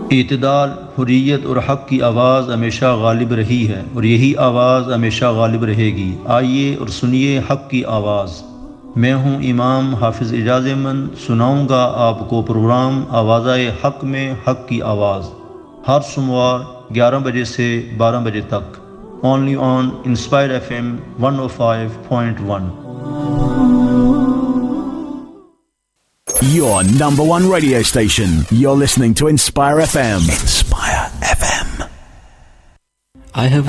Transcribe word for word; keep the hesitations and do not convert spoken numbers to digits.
इत्दाल, हुर्रियत और हक़ की आवाज़ हमेशा गालिब रही है और यही आवाज़ हमेशा गालिब रहेगी। आइए और सुनिए हक़ की आवाज़। मैं हूँ इमाम हाफिज़ इजाज़ अहमद, सुनाऊँगा आपको प्रोग्राम आवाज़ाए हक़ में हक़ की आवाज़, हर सोमवार ग्यारह बजे से बारह बजे तक, only on inspire F M one O five point one. Your number one radio station. You're listening to Inspire F M. Inspire F M. I have